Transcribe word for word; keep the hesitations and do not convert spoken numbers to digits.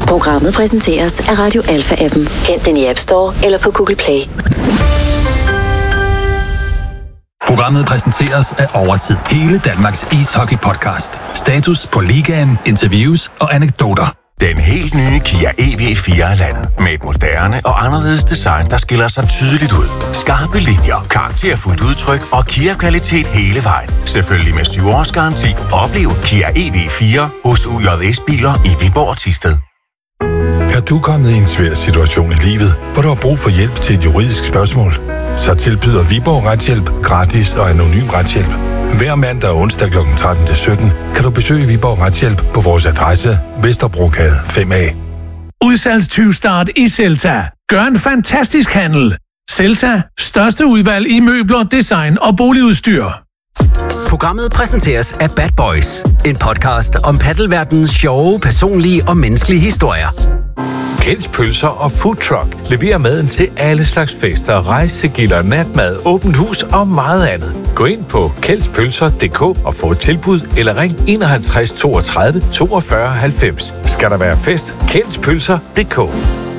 Programmet præsenteres af Radio Alpha-appen. Hent den i App Store eller på Google Play. Programmet præsenteres af Overtid. Hele Danmarks ishockey-podcast. Status på ligaen, interviews og anekdoter. Den helt nye Kia E V fire er landet. Med et moderne og anderledes design, der skiller sig tydeligt ud. Skarpe linjer, karakterfuldt udtryk og Kia-kvalitet hele vejen. Selvfølgelig med syv års garanti. Oplev Kia E V fire hos U J S-biler i Viborg og Thisted. Er du kommet i en svær situation i livet, hvor du har brug for hjælp til et juridisk spørgsmål? Så tilbyder Viborg Retshjælp gratis og anonym retshjælp. Hver mandag og onsdag klokken tretten til sytten kan du besøge Viborg Retshjælp på vores adresse Vesterbrogade fem A. Udsalgstyvstart i Celta. Gør en fantastisk handel. Celta. Største udvalg i møbler, design og boligudstyr. Programmet præsenteres af Bad Boys. En podcast om paddelverdenens sjove, personlige og menneskelige historier. Kjelds Pølser og Food Truck leverer maden til alle slags fester, rejsegilder, natmad, åbent hus og meget andet. Gå ind på kjeldspølser punktum d k og få et tilbud, eller ring enoghalvtreds toogtredive toogfyrre halvfems. Skal der være fest? Kjelds Pølser punktum d k.